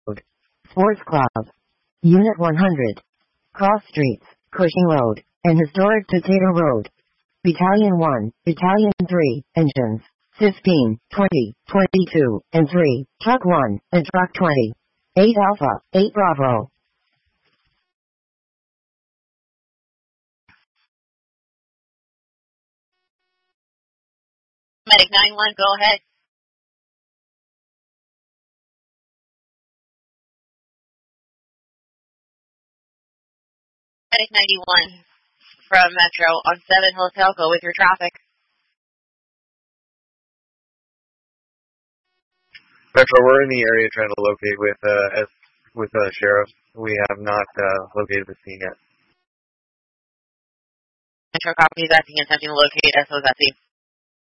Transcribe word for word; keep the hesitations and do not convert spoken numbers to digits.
Road. Sports Club. Unit one hundred. Cross Streets, Cushing Road, and Historic Decatur Road. Battalion one, Battalion three, Engines, fifteen, twenty, twenty-two, and three, Truck one, and Truck twenty. eight Alpha, eight Bravo. Medic nine one, go ahead. Medic ninety-one from Metro on seven Hotel, go with your traffic. Metro, we're in the area trying to locate with uh, S, with uh, Sheriff. We have not uh, located the scene yet. Metro copies, acting attempting to locate S O S S E.